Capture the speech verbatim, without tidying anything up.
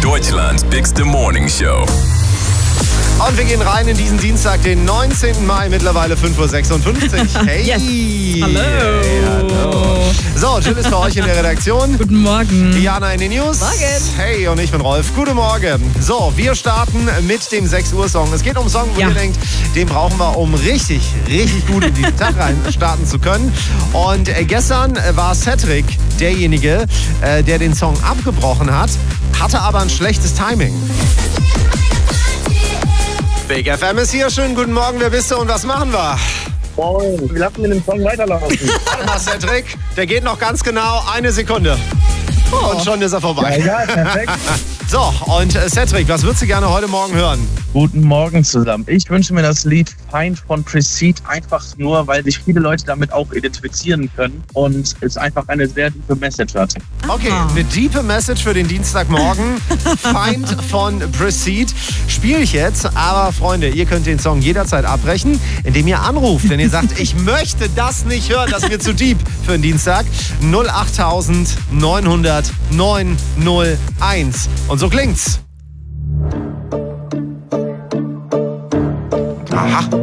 Deutschlands bigste Morning Show. Und wir gehen rein in diesen Dienstag, den neunzehnten Mai, mittlerweile fünf Uhr sechsundfünfzig. Hey! Yes. Hallo! Hey, hallo! So, Jill ist für euch in der Redaktion. Guten Morgen. Diana in den News. Morgen. Hey, und ich bin Rolf. Guten Morgen. So, wir starten mit dem sechs Uhr Song. Es geht um einen Song, wo Ja. ihr denkt, den brauchen wir, um richtig, richtig gut in diesen Tag rein starten zu können. Und äh, gestern äh, war Cedric derjenige, äh, der den Song abgebrochen hat, hatte aber ein schlechtes Timing. Big F M ist hier. Schönen guten Morgen. Wer bist du und was machen wir? Moin, wir lassen den Song weiterlaufen. Warte mal, Cedric, der geht noch ganz genau eine Sekunde. Und schon ist er vorbei. Ja, ja, perfekt. So, und äh, Cedric, was würdest du gerne heute Morgen hören? Guten Morgen zusammen. Ich wünsche mir das Lied Feind von Precede einfach nur, weil sich viele Leute damit auch identifizieren können und es einfach eine sehr tiefe Message hat. Okay, eine diepe Message für den Dienstagmorgen. Feind von Precede spiele ich jetzt. Aber Freunde, ihr könnt den Song jederzeit abbrechen, indem ihr anruft. Wenn ihr sagt, ich möchte das nicht hören, das ist mir zu deep für den Dienstag. null acht neun null null neun null eins. Und so klingt's. Aha.